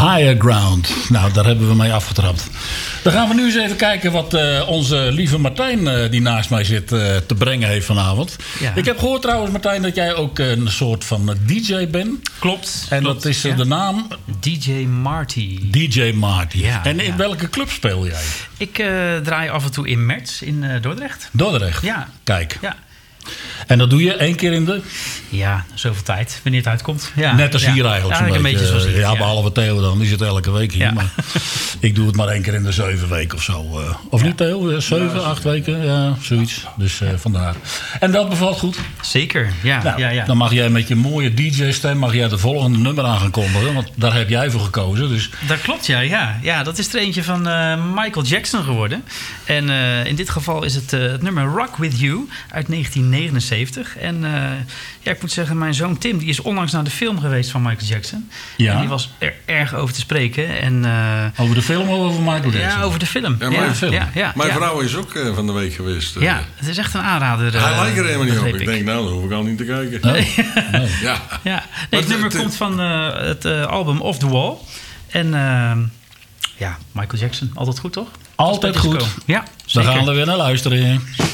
Higher Ground. Nou, daar hebben we mee afgetrapt. Dan gaan we nu eens even kijken wat onze lieve Martijn, die naast mij zit, te brengen heeft vanavond. Ja. Ik heb gehoord trouwens, Martijn, dat jij ook een soort van DJ bent. Klopt. En dat is de naam? DJ Marty. DJ Marty. Ja, en in welke club speel jij? Ik draai af en toe in Merts in Dordrecht. Dordrecht? Ja. Kijk. Ja. En dat doe je 1 keer in de... Ja, zoveel tijd, wanneer het uitkomt. Ja. Net als hier eigenlijk. Een beetje zoals hier. Ja, behalve Theo dan. Die zit elke week hier. Ja. Maar ik doe het maar 1 keer in de 7 weken of zo. Of niet Theo? 7, 8 weken? Ja, zoiets. Dus vandaar. En dat bevalt goed? Zeker, ja. Nou, dan mag jij met je mooie DJ-stem mag jij de volgende nummer aan gaan kondigen. Want daar heb jij voor gekozen. Dus. Dat klopt, ja. Ja, dat is er eentje van Michael Jackson geworden. En in dit geval is het nummer Rock With You uit 1979. En ik moet zeggen, mijn zoon Tim die is onlangs naar de film geweest van Michael Jackson. Ja. En die was er erg over te spreken. En, over de film of over Michael Jackson? Ja, over de film. Mijn vrouw is ook van de week geweest. Ja, het is echt een aanrader. Hij lijkt er helemaal niet op. Ik denk, nou, dan hoef ik al niet te kijken. Nee. Nee, het nummer komt van het album Off The Wall. En Michael Jackson, altijd goed toch? Altijd goed. Ja, zeker. Dan gaan we weer naar luisteren.